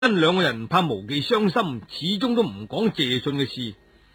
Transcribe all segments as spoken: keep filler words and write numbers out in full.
因兩個人怕無忌傷心，始終都唔講謝遜嘅事。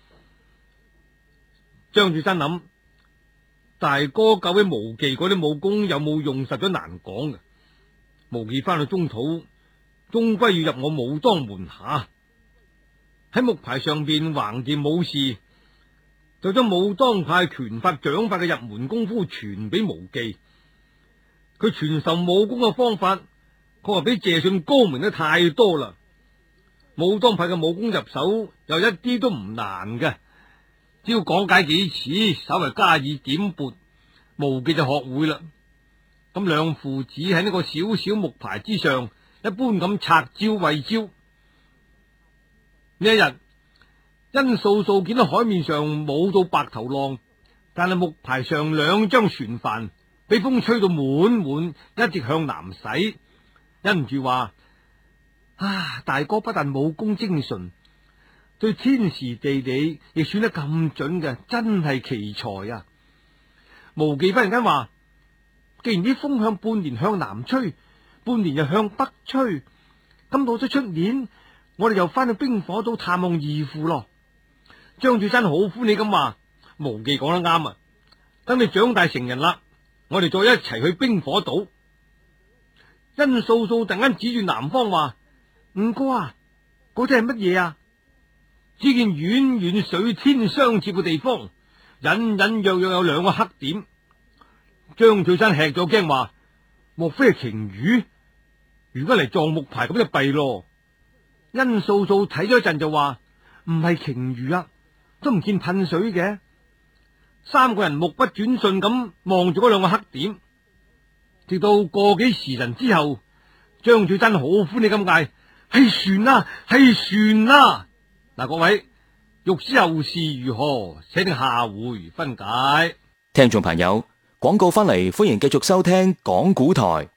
張住山諗，大哥救起無忌嗰啲武功有冇用，實在難講嘅。無忌翻去中土，終歸要入我武當門下。喺木牌上邊橫掂武士，就將武當派拳法掌法嘅入門功夫傳俾無忌。佢傳授武功嘅方法，佢話比謝遜高明得太多啦。武當派嘅武功入手又一啲都唔難嘅，只要講解幾次，稍微加以點撥，無忌就學會啦。咁兩父子喺呢個小小木牌之上，一般咁拆招喂招。呢一日，殷素素見到海面上冇到白頭浪，但係木牌上兩張船帆俾風吹到滿滿，一直向南駛，忍唔住話：啊，大哥不但武功精純，對天時地理亦算得咁準嘅，真係奇才啊！無忌忽然間話：既然啲風向半年向南吹，半年又向北吹，咁到咗出年，我哋又翻去冰火島探望義父咯。張住真好歡喜咁話：無忌講得啱啊！等你長大成人啦，我哋再一齊去冰火島。殷素素突然間指住南方話：五哥啊，嗰啲係乜嘢啊？只見遠遠水天相接嘅地方，隱隱約約有兩個黑點。張翠山吃咗驚話：莫非係鯨魚？如果嚟撞木牌咁就弊咯。殷素素睇咗一陣就話：唔係鯨魚啊，都唔見噴水嘅。三個人目不轉睛咁望住嗰兩個黑點，直到個幾時辰之後，張翠山好歡喜咁嗌：係船啦，係船啦！嗱，各位欲知後事如何，請聽下回分解。 聽眾朋友，廣告翻嚟，歡迎繼續收聽講古台。